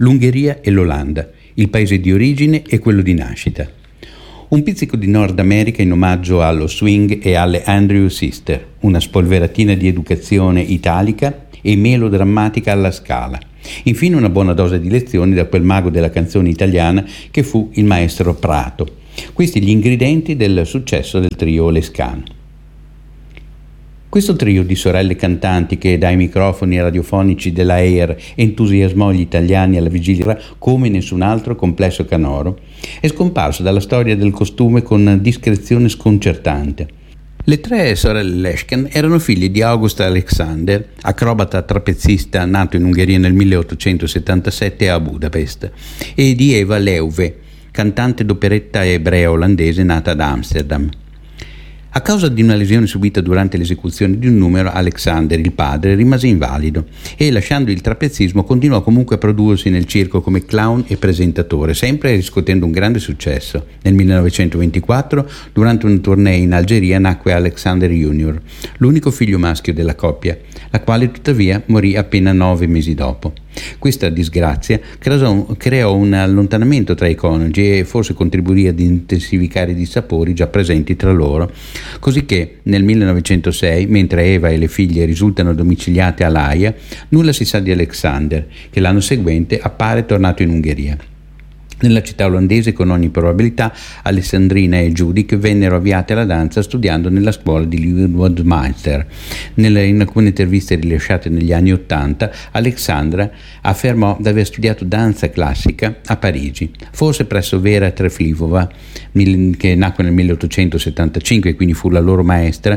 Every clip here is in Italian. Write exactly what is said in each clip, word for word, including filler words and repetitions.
l'Ungheria e l'Olanda, il paese di origine e quello di nascita. Un pizzico di Nord America in omaggio allo swing e alle Andrew Sister, una spolveratina di educazione italica e melodrammatica alla Scala. Infine una buona dose di lezioni da quel mago della canzone italiana che fu il maestro Prato. Questi gli ingredienti del successo del trio Lescano. Questo trio di sorelle cantanti che dai microfoni radiofonici della Air entusiasmò gli italiani alla vigilia come nessun altro complesso canoro, è scomparso dalla storia del costume con discrezione sconcertante. Le tre sorelle Lescano erano figlie di August Alexander, acrobata trapezzista nato in Ungheria nel milleottocentosettantasette a Budapest, e di Eva Leuve, cantante d'operetta ebrea olandese nata ad Amsterdam. A causa di una lesione subita durante l'esecuzione di un numero, Alexander, il padre, rimase invalido e, lasciando il trapezzismo, continuò comunque a prodursi nel circo come clown e presentatore, sempre riscuotendo un grande successo. Nel millenovecentoventiquattro, durante un tournée in Algeria, nacque Alexander junior, l'unico figlio maschio della coppia, la quale tuttavia morì appena nove mesi dopo. Questa disgrazia creò, creò un allontanamento tra i coniugi e forse contribuì ad intensificare i dissapori già presenti tra loro, così che nel millenovecentosei, mentre Eva e le figlie risultano domiciliate a L'Aia, nulla si sa di Alexander, che l'anno seguente appare tornato in Ungheria. Nella città olandese, con ogni probabilità, Alessandrina e Judith vennero avviate alla danza studiando nella scuola di Leeuwenhoek. In alcune interviste rilasciate negli anni Ottanta, Alexandra affermò di aver studiato danza classica a Parigi, forse presso Vera Trefilova, che nacque nel milleottocentosettantacinque e quindi fu la loro maestra,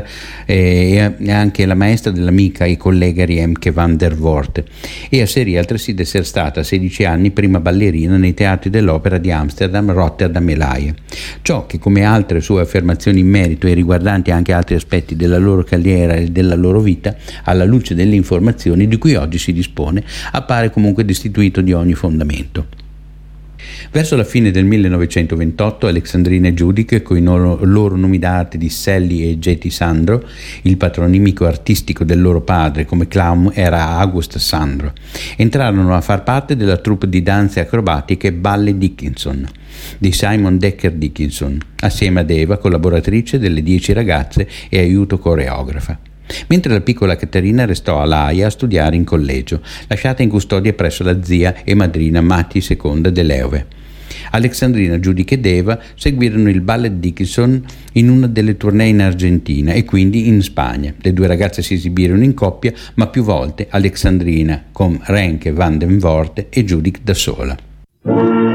e anche la maestra dell'amica e collega Riemke van der Voort, e a serie altresì di essere stata a sedici anni prima ballerina nei teatri dell'opera di Amsterdam, Rotterdam e L'Aia. Ciò che, come altre sue affermazioni in merito e riguardanti anche altri aspetti della loro carriera e della loro vita, alla luce delle informazioni di cui oggi si dispone, appare comunque destituito di ogni fondamento. Verso la fine del millenovecentoventotto, Alexandrina e Judith, con i loro, loro nomi d'arte di Sally e Jetty Sandro, il patronimico artistico del loro padre come clown era August Sandro, entrarono a far parte della troupe di danze acrobatiche Ballet Dickinson di Simon Decker Dickinson, assieme ad Eva, collaboratrice delle Dieci ragazze e aiuto coreografa. Mentre la piccola Caterina restò a L'Aia a studiare in collegio, lasciata in custodia presso la zia e madrina Matti seconda de Leuve. Alexandrina, Judith ed Eva seguirono il Ballet Dickinson in una delle tournée in Argentina e quindi in Spagna. Le due ragazze si esibirono in coppia, ma più volte Alexandrina con Renke van den Voort e Judith da sola.